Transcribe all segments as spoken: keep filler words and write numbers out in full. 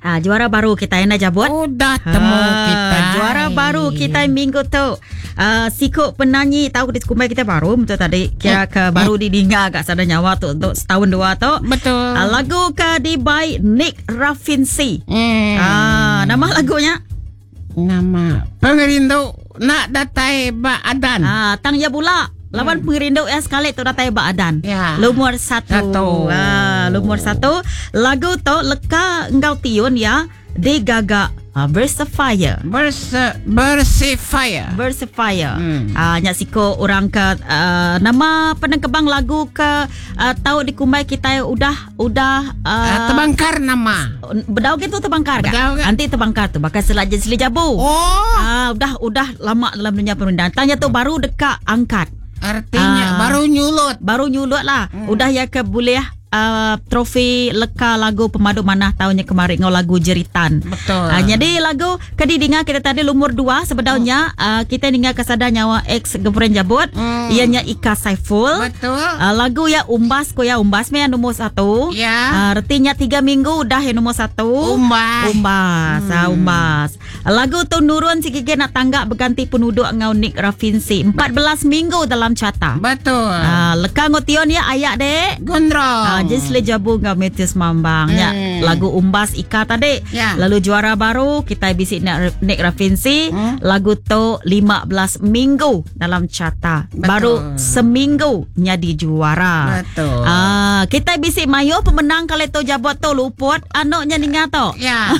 Ah, juara baru kita yang nak buat. Udah temu Ah, kita. Juara baru kita minggu tu. Uh, sikut penyanyi tahu di kumai kita baru betul tadi. Kira ke baru didengar kat sana nyawa tu untuk setahun dua tu. Betul. Uh, lagu ke di by Nick Rafinsi. Hmm. Ah, nama lagunya? Nama Pengerindu Nak Datai Ba Adan. Ah, Tang Ya Bula. Lawan hmm. Pengerindu yang sekali tu datai Ba Adan. Ya. Lumur satu. Satu. Ah, lumur satu. Lagu tu leka engkau tiun ya. Di gagak uh, Versifier. Berse Versifier. Versifier. Hmm. Ah, nyak siko orang ke uh, nama penengkebang lagu ke uh, tahu di kumai kita udah udah uh, Uh, tebangkar nama. bedau gitu tebangkar kan? Bedau kan? Nanti tebangkar tu bakal selaj seli jabu. Oh. Ah, udah udah lama dalam dunia perundang. Tanya tu baru dekat angkat. Artinya Ah. baru nyulut. Baru nyulut lah. Hmm. Udah ya ke boleh Uh, trofi leka lagu pemadu manah tahunnya kemarin ngau lagu jeritan. Betul. Uh, jadi lagu kedi dengar kita tadi lumur dua sebenarnya uh, kita dengar kesada nyawa ex girlfriend jabut. Hmm. Ianya Ika Saiful. Betul. Uh, lagu ya umbas ko ya umbas me yang nomor satu. Ya. Uh, artinya tiga minggu udah yang nomor satu. Umbas. Umbas. Hmm. Uh, umbas. Uh, lagu tu nurun si Gigi nak tanggap berganti penduduk ngau Nick Rafinsi. empat belas minggu dalam carta. Betul. Uh, leka ngotion ya ayak dek. Gondrong. Ah, just le jabu ngau Metius Mambang. Hmm. Ya, lagu umbas Ika tadi. Ya. Lalu juara baru kita bisik Nick Rafinsi. Hmm. Lagu tu lima belas minggu dalam carta. Betul. Baru seminggu nyadi juara. Betul. Ah, kita bisik mayo pemenang kali tu jabut tu luput anaknya ningat tu. Ya.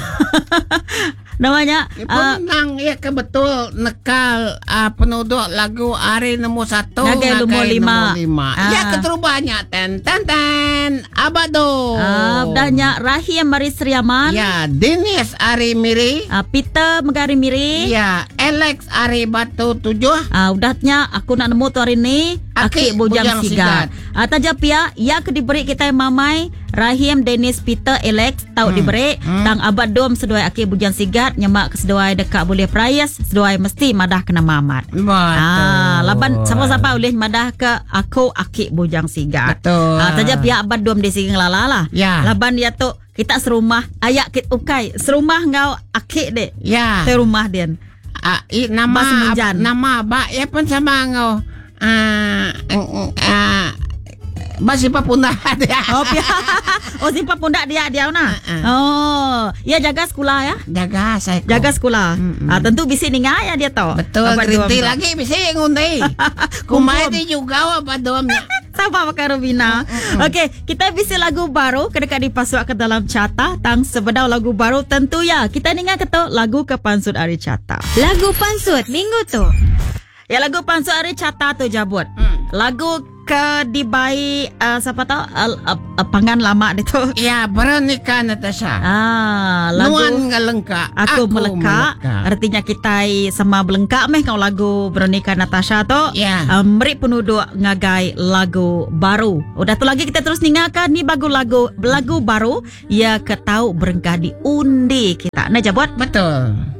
Namanya ah, Pemenang ya kebetul nekal uh, penduduk lagu hari nombor satu. Nagai nombor lima. Nombor lima. Ah. Ya keterubahnya ten ten ten abado. ah, danya Rahim Maris Riaman. Ya Dennis Ari Miri. Ah, Peter Megari Miri. Ya Alex Ari Batu tujuh. Ah, udahnya aku nak nemu tu hari ni Aki, Aki Bujang, Bujang Sigat. Ah, tajap ya, ya ke diberi kita yang mamai Rahim, Dennis, Peter, Alex tahu hmm. diberi hmm. tang abad dom seduai Aki Bujang Sigat nyemak keseduai dekat boleh prias seduai mesti madah kena mamat. Betul. Ah, laban siapa-siapa boleh madah ke aku Aki Bujang Sigat. Betul. Ah, tajap ya abad dom di sini lala lah. Ya. Laban dia tu kita serumah ayak kit ukai serumah ngau Aki dek. Ya. Te rumah dia. Ah, i, nama Bas Munjan. ab, nama ba ya pun sama ngau. Ah, ah, Basi papunda dia. Oh, pia. Oh, simpan pundak dia dia na. Uh-uh. Oh, ya jaga sekolah ya. Jaga saya. Jaga sekolah. Mm-mm. Ah, tentu bisik ninga ya dia tahu. Betul. Gerinti lagi bisa ngundi. Kumai tu juga apa domnya. Sama pakai Robina. Okey, kita bisa lagu baru kedekat dipasuk ke dalam carta tang sebedau lagu baru tentu ya. Kita ninga keto lagu ke pansut hari carta. Lagu pansut minggu tu. Ya lagu pansut hari carta tu jabut. Hmm. Lagu ke dibai uh, siapa tahu uh, uh, uh, pangan lama dia tu. Ya, Veronica Natasha. Ah, lagu Nuan ngelengka. Aku, aku meleka. meleka. Artinya kita sama belengkak meh kau lagu Veronica Natasha tu. Ya. Um, meri penduduk ngagai lagu baru. Udah tu lagi kita terus ningakan ni bagu lagu lagu baru ya ketau berengkah di undi kita. Nah jabut. Betul.